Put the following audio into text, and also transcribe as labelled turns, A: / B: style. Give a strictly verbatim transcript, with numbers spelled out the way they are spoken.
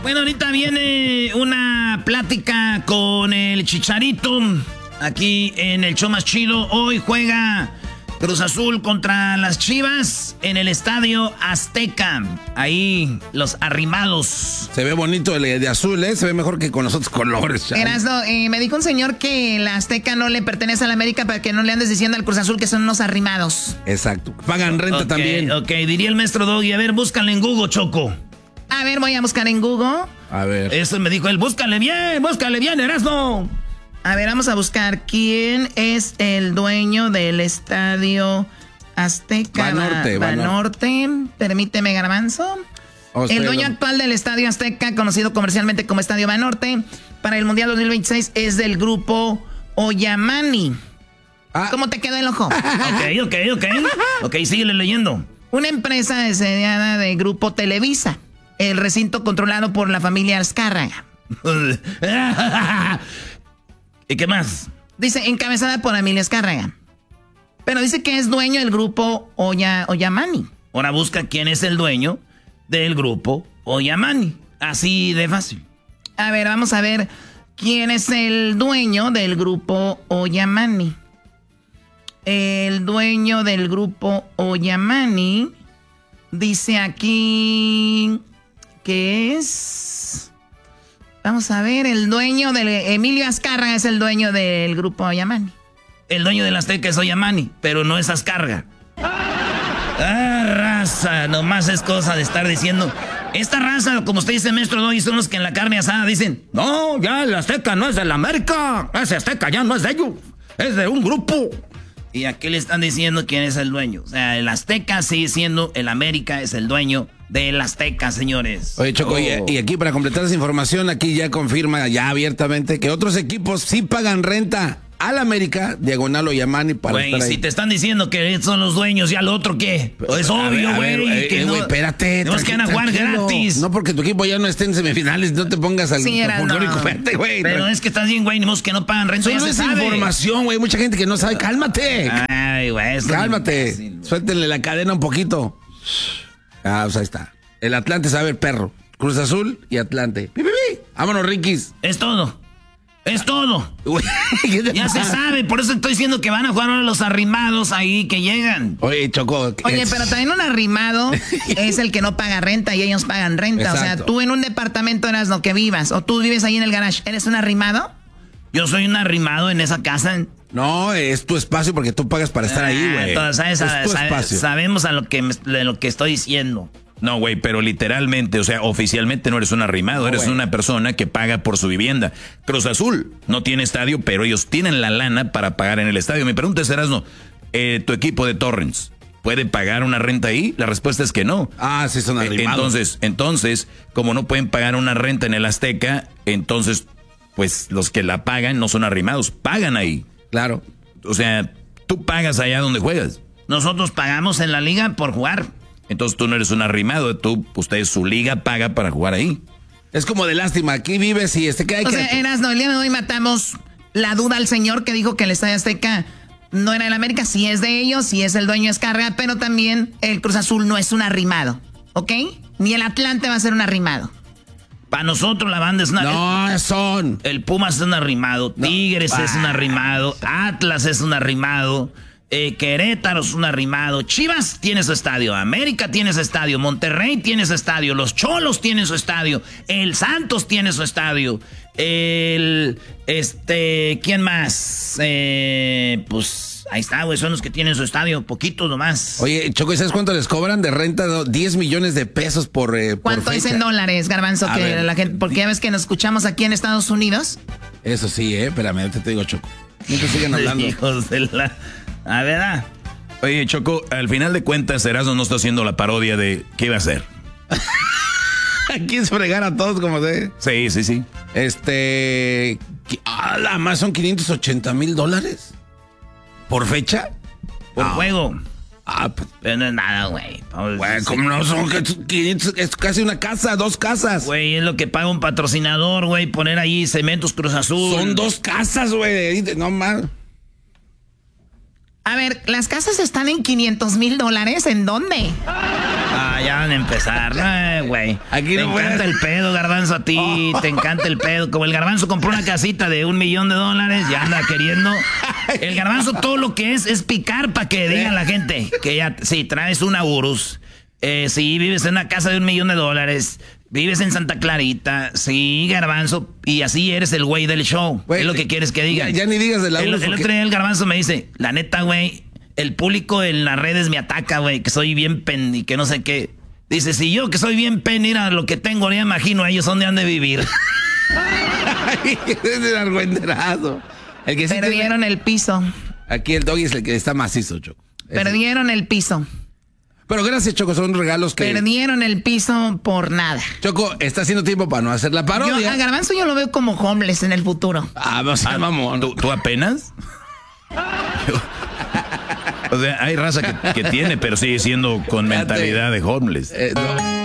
A: Bueno, ahorita viene una plática con el Chicharito aquí en el show más chido. Hoy juega Cruz Azul contra las Chivas en el Estadio Azteca. Ahí los arrimados.
B: Se ve bonito el de azul, ¿eh? Se ve mejor que con los otros colores.
C: Erasno, eh, me dijo un señor que la Azteca no le pertenece a la América para que no le andes diciendo al Cruz Azul que son unos arrimados.
B: Exacto. Pagan renta
A: okay,
B: también.
A: Ok, diría el maestro Doggy. A ver, búscale en Google, Choco.
C: A ver, voy a buscar en Google.
B: A ver.
A: Eso me dijo él. Búscale bien, búscale bien, Erasno.
C: A ver, vamos a buscar quién es el dueño del Estadio Azteca.
B: Banorte,
C: Banorte. Permíteme, Garbanzo. Oh, el dueño lo... actual del Estadio Azteca, conocido comercialmente como Estadio Banorte, para el Mundial dos mil veintiséis es del grupo Oyamani. Ah. ¿Cómo te quedó el ojo?
A: Ok, ok, ok. Ok, síguele leyendo.
C: Una empresa desediada de Grupo Televisa. El recinto controlado por la familia Azcárraga.
A: ¿Y qué más?
C: Dice, encabezada por Emilia Azcárraga. Pero dice que es dueño del grupo Oya, Oyamani.
A: Ahora busca quién es el dueño del grupo Oyamani. Así de fácil.
C: A ver, vamos a ver quién es el dueño del grupo Oyamani. El dueño del grupo Oyamani dice aquí que es... Vamos a ver, el dueño del... Emilio Azcárraga es el dueño del grupo Oyamani.
A: El dueño del Azteca es Oyamani, pero no es Azcárraga. Ah, raza, nomás es cosa de estar diciendo... Esta raza, como usted dice, maestro Doggy, son los que en la carne asada dicen... No, ya el Azteca no es de la América. Ese Azteca ya no es de ellos. Es de un grupo. Y aquí le están diciendo quién es el dueño. O sea, el Azteca sigue siendo... El América es el dueño del Azteca, señores.
B: Oye, Choco, oh. y, y aquí para completar esa información, aquí ya confirma ya abiertamente que otros equipos sí pagan renta al América, diagonal Oyamani para
A: Güey, estar ahí. Si te están diciendo que son los dueños, ¿ya lo otro qué? Pues es obvio, güey.
B: Que eh, no, espérate.
A: Tenemos que van a jugar gratis.
B: No porque tu equipo ya no esté en semifinales, no te pongas al
C: sí,
B: folclórico.
C: No.
B: Vete, güey.
A: Pero es que estás bien, güey, ni modo que no pagan renta.
B: Eso no es sabe. Información, güey. Mucha gente que no sabe. Cálmate.
A: Ay, güey.
B: Cálmate. Fácil, suéltenle la cadena un poquito. Ah, pues ahí está. El Atlante sabe el perro. Cruz Azul y Atlante. ¡Pi, pi, pi! Vámonos, Riquis.
A: Es todo. Es todo. Ya se sabe, por eso estoy diciendo que van a jugar ahora los arrimados ahí que llegan.
B: Oye, Choco.
C: Oye, pero también un arrimado es el que no paga renta y ellos pagan renta. Exacto. O sea, tú en un departamento eras lo que vivas, o tú vives ahí en el garage, ¿eres un arrimado?
A: Yo soy un arrimado en esa casa.
B: No, es tu espacio porque tú pagas para estar ah, ahí, güey.
A: Entonces, ¿sabes? Es tu espacio. Sabemos a lo que, de lo que estoy diciendo. No, güey, pero literalmente, o sea, oficialmente no eres un arrimado, no, eres wey. una persona que paga por su vivienda. Cruz Azul no tiene estadio, pero ellos tienen la lana para pagar en el estadio. Mi pregunta es, Erasno, eh, ¿tu equipo de Torrens puede pagar una renta ahí? La respuesta es que no.
B: Ah, sí son arrimados.
A: Entonces, entonces, como no pueden pagar una renta en el Azteca, entonces, pues los que la pagan no son arrimados, pagan ahí.
B: Claro.
A: O sea, tú pagas allá donde juegas. Nosotros pagamos en la liga por jugar. Entonces tú no eres un arrimado, tú, ustedes, su liga paga para jugar ahí.
B: Es como de lástima, aquí vives y este que hay
C: o
B: que...
C: O sea, Erasno, el día de hoy matamos la duda al señor que dijo que el Estadio Azteca no era el América, sí es de ellos, sí es el dueño de Azcárraga, pero también el Cruz Azul no es un arrimado, ¿ok? Ni el Atlante va a ser un arrimado.
A: Para nosotros la banda es una...
B: No,
A: el,
B: son...
A: El Pumas es un arrimado, Tigres no. es un arrimado, Atlas es un arrimado... Eh, Querétaro es un arrimado, Chivas tiene su estadio, América tiene su estadio, Monterrey tiene su estadio, los Cholos tienen su estadio, el Santos tiene su estadio, el, este, ¿quién más? Eh, pues ahí está, güey, son los que tienen su estadio, poquitos nomás.
B: Oye, Choco, ¿sabes cuánto les cobran de renta? diez millones de pesos por eh,
C: ¿Cuánto
B: por
C: es en dólares, Garbanzo? Que ver, la gente, porque ya ves que nos escuchamos aquí en Estados Unidos.
B: Eso sí, eh, espérame, te, te digo, Choco. No te sigan hablando.
A: Hijos de la... A ver, ah. Oye, Choco, al final de cuentas, Erasmo no está haciendo la parodia de ¿qué iba a hacer?
B: Aquí es fregar a todos como de...
A: Sí, sí, sí.
B: Este... Ah, la más son quinientos ochenta mil dólares. ¿Por fecha?
A: Por ah. juego.
B: Ah, pues...
A: Pero no es nada, güey.
B: Güey, ¿cómo no son quinientos? Es casi una casa, dos casas.
A: Güey, es lo que paga un patrocinador, güey. Poner ahí Cementos Cruz Azul.
B: Son dos casas, güey. No más.
C: A ver, las casas están en quinientos mil dólares. ¿En dónde?
A: Ah, ya van a empezar, no, güey.
B: Aquí
A: te
B: no
A: encanta
B: puedes.
A: el pedo, Garbanzo, a ti. Te encanta el pedo. Como el Garbanzo compró una casita de un millón de dólares, ya anda queriendo. El Garbanzo todo lo que es es picar para que digan la gente que ya, si traes una Urus, eh, si vives en una casa de un millón de dólares, vives en Santa Clarita, sí, Garbanzo, y así eres el güey del show.
B: Güey,
A: es lo que quieres que diga.
B: Ya, ya ni digas de la
A: El,
B: Urus.
A: el
B: porque-
A: otro día el Garbanzo me dice, la neta, güey, el público en las redes me ataca, güey, que soy bien pen y que no sé qué. Dice, si yo que soy bien pen, mira lo que tengo, ya imagino a ellos dónde han de vivir.
B: Ay, es el argüenderazo. El que sí
C: Perdieron el piso.
B: tiene- Aquí el doggy es el que está macizo, Choco. Ese.
C: Perdieron el piso.
B: Pero gracias, Choco, son regalos que...
C: Perdieron el piso por nada.
B: Choco, está haciendo tiempo para no hacer la
C: Yo,
B: parodia.
C: a Garbanzo yo lo veo como homeless en el futuro.
B: Ah, vamos a mamón.
A: ¿Tú, tú apenas? O sea, hay raza que, que tiene, pero sigue siendo con
B: Fíjate.
A: mentalidad de homeless.
B: Eh, no.